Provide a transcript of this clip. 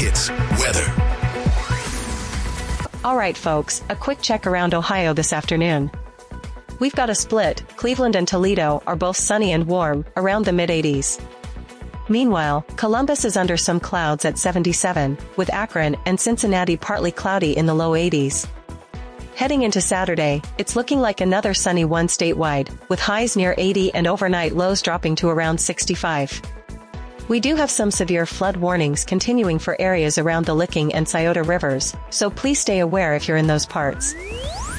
Hits weather. All right, folks, a quick check around Ohio this afternoon. We've got a split. Cleveland and Toledo are both sunny and warm, around the mid-80s. Meanwhile, Columbus is under some clouds at 77, with Akron and Cincinnati partly cloudy in the low 80s. Heading into Saturday, it's looking like another sunny one statewide, with highs near 80 and overnight lows dropping to around 65. We do have some severe flood warnings continuing for areas around the Licking and Scioto rivers, so please stay aware if you're in those parts.